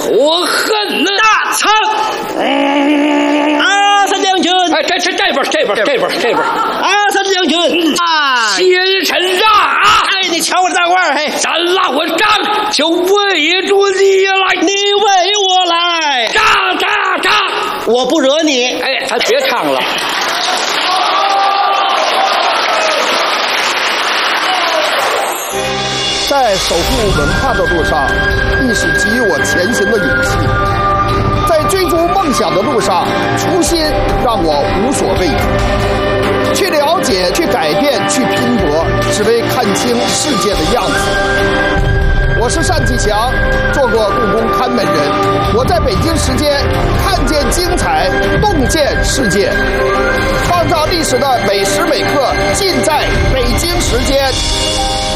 我恨呐！ 大仓。阿三将军， 哎，这边。 阿三将军， 先生啊！ 哎，你瞧我大腕儿，嘿， 咱拉我仗就围住你来， 你围我来， 仗！ 我不惹你。 哎，咱别唱了。 在守护文化的路上，历史给予我前行的勇气；在追逐梦想的路上，初心让我无所畏惧。去了解，去改变，去拼搏，只为看清世界的样子。我是单霁翔，做过故宫看门人。我在北京时间看见精彩，洞见世界，创造历史的每时每刻，尽在北京时间。